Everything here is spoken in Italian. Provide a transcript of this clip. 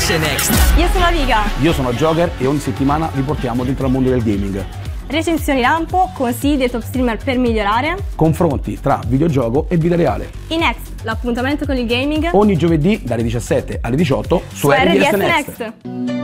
DS Next. Io sono Viga. Io sono Joker e ogni settimana vi portiamo dentro al mondo del gaming. Recensioni lampo, consigli dei top streamer per migliorare. Confronti tra videogioco e vita reale. In Next, l'appuntamento con il gaming. Ogni giovedì dalle 17 alle 18 su RDS Next.